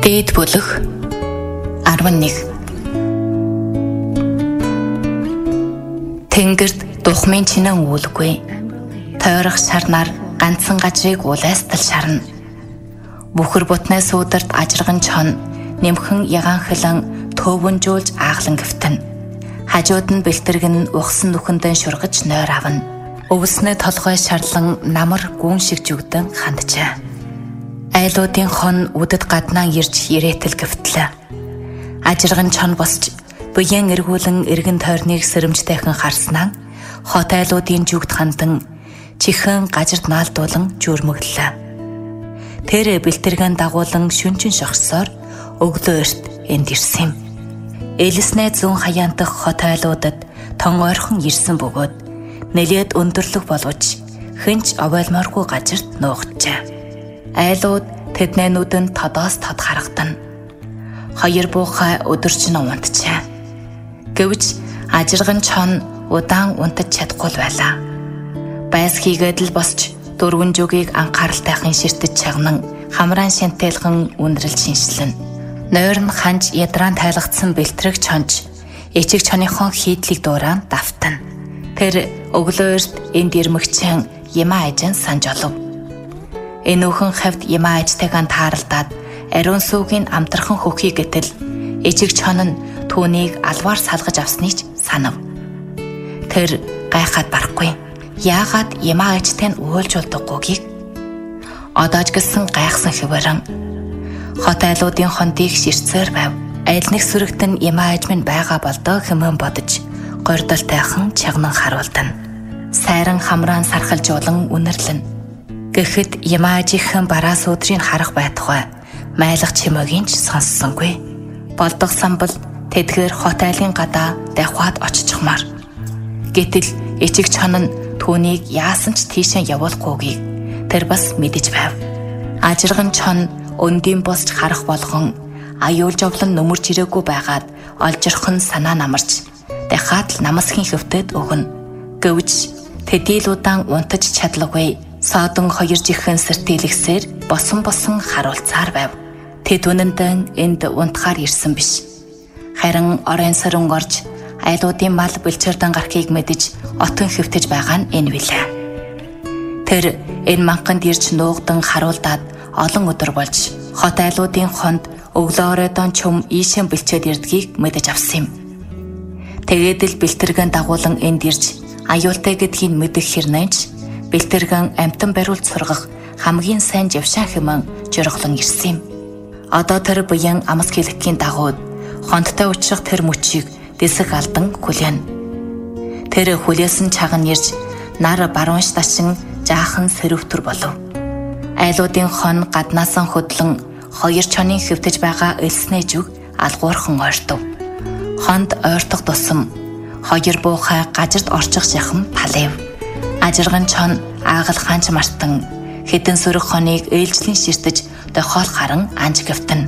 Дээд бүлэг 11. Тэнгэрд духмын чинэн үүлгүй. Тойрох шарнаар ганцхан гажрыг улайстал шарна. Бүхэр бутнаас үүдэрт ажирган чон нэмхэн ягаанхлан төвөнжүүлж ааглан гэвтэн. Хажууд нь бэлтэргэн ухсан нүхэндэн шургаж нойр авна. Өвснээ толгой шарлан намар гүн шиг зүгдэн ханджаа. Айлуудын хон үдэд гаднаа ирж ирээтэл гэвтлээ. Ажирган чон босч буян эргүүлэн эргэн тойрныг сэрэмжтэйхэн харснаа хот айлуудын зүгт хандан чихэн гажирд наалдуулан журмөглөлөө. Тэр бэлтэргэн дагуулан шүнчин шогсоор өглөө эрт энд ирсэн юм. Элснээ зүүн хаяантах хот айлуудад тон ойрхон ирсэн бөгөөд нэлээд өндөрлөг боловч хэнч овойлмооргүй гажирд нуугджээ. Айлууд тэднээнүүдэн тодоос тод харагдана. Хоёр буухай өдөржин унтжээ. Гэвч ажирган чон удаан унтаж чадахгүй байлаа. Байс хийгээд л босч дөрвөн жүгийг анхааралтайхан ширтэж чагнан хамраан шинтэлхэн үнэрлж шинжлэн. Нойр нь ханж ядраан тайлгдсан бэлтрэг чонж ичиг чоныхон хийдлийг дууран давтана. Тэр өглөө эрт энд ирмэгчэн Ямаа ажин санж олов. Энэ өхөн хавьд Ямаа ажтайгаан тааралдаад ариун сүүгийн амтрхан хөхий гэтэл ичиг чон нь түүнийг алваар салгаж авсныг санав. Тэр гайхаад барахгүй. Яагаад Ямаа ажтай нь уйлж болдоггүйг одоож гисэн гайхсан хэвээрэн хот айлуудын хондыг ширцээр байв. Айл нэг сүрэгт нь Ямаа аж минь байгаа болдоо хэмээн бодож гордолтойхон чагнан харуулдана. Сайран хамраан сархалжуулан үнэрлэн. Гэхэд Ямаа ажийнхэн бараас өдрийг харах байтугай майлах чимээгийн ч сонссонгүй. Болдог самбал тэдгээр хот айлын гадаа давхаад очичмаар. Гэтэл ичиг чон нь түүнийг яасан ч тийшээ явуулахгүйгийг тэр бас мэдэж байв. Ажирган чон өндийн босч харах болгон аюулж овлон нөмөрж ирээгүй байгаад олжирхон санаа намарч дахиад л намасхийн хөвтөд өгнө. Гэвч тэдийл удаан унтаж чадлагүй содон хоёр жихэн сэртэлэгсээр босон харуулцаар байв. Тэд үнэндээ энд унтахаар ирсэн биш. Харин орон сарын орж айлуудын мал бэлчээрдэн гарахыг мэдэж отон хөвтөж байгаа нь энэ билээ. Тэр энэ манханд ирж нуугдан харуулдаад олон өдөр болж хот айлуудын хонд өглөө оройдон чөм ийшэн бэлчээд ирдгийг мэдэж авсан юм. Тэгээд л бэлтэргэн дагуулан энд ирж аюултай гэдгийг мэдэх хэрнээч бэлтэргэн амтан бариулт сургах хамгийн сайн жившаан хэмээн жирглон ирсэн юм. Одоо тэр буян амс хэлэхийн дагуу хондтой учрах тэр мөчийг дэсэг алдан хүлээн. Тэр хүлээсэн чаган ирж нар баруунш дашин жаахан сэрвтөр болов. Айлуудын хон гаднаасан хөдлөн хоёр чонын хөвтөж байгаа элснээ зүг алгуурхан ойртов. Хонд ойртох тусам хоёр буухай гажирд орчих шахам палев. Ажирган чон аагал ханч мартан хэдэн сөрөг хоныг ээлжлэн ширтэж дохоол харан анж гэвтэн.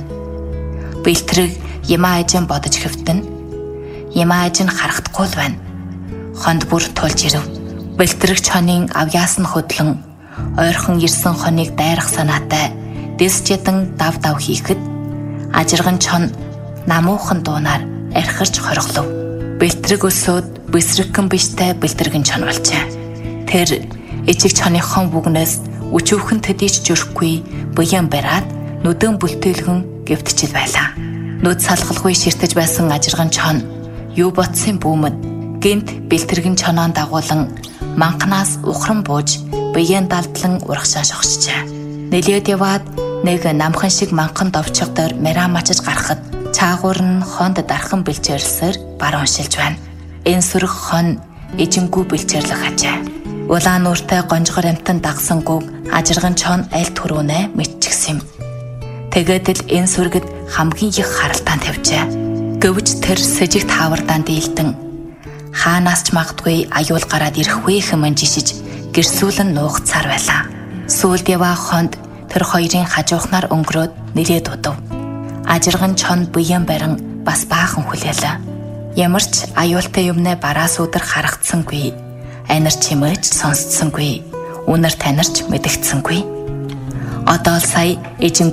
Бэлтрэг Ямаа ажин бодож гэвтэн. Ямаа ажин харагдахгүй л байна. Хонд бүр тулж ирэв. Бэлтрэг чонын авьяас нь хөдлөн ойрхон ирсэн хоныг дайрах санаатай дэс жидан дав хийхэд ажирган чон намуухан дуунаар архирч хорглов. Бэлтрэг өсөөд бэсрэгхэн биштэй бэлтрэгэн чон болжээ. Тэр ичиг чоныхон бүгнээс өчүүхэн төдийч жөрөхгүй буян бараад нүдэн бүлтээлгэн гэвтчил байлаа. Нүд салгалгүй ширтэж байсан ажирган чон юу ботсын бүүмэд гинт бэлтэргэн чоноон дагуулан манхнаас ухран бууж буян далдлан урагшаа шогсжээ. Нэлээд яваад нэг намхан шиг манхан довчгодоор мера мачиж гарахад цаагуур нь хонд дархан бэлчээрлсээр баруун шилж байна. Энэ сүрэг хон ижингүү бэлчээрлэх ажээ. Улаан нууртай гонжгор амтан дагсангүйг ажирган чон аль түрүүнэ мэдчихсэн юм. Тэгээд л энэ сүргэд хамгийн их харалтаан тавьжээ. Гэвч тэр сэжиг таавардаан дийлдэн хаанаас ч магадгүй аюул гараад ирэхгүй хэмээн жишиж гэрсүүлэн нуугцаар байлаа. Сүүлд яваа хонд тэр хоёрын хажуухнаар өнгөрөөд нэлээд удав. Ажирган чон буян барин бас баахан хүлээлээ. Ямар ч аюултай юмнэ бараас өдөр харагдсангүй. Анир чимээч сонсдсонгүй. Үнэр танирч мэдэгдсэнгүй. Одоо л сая эжин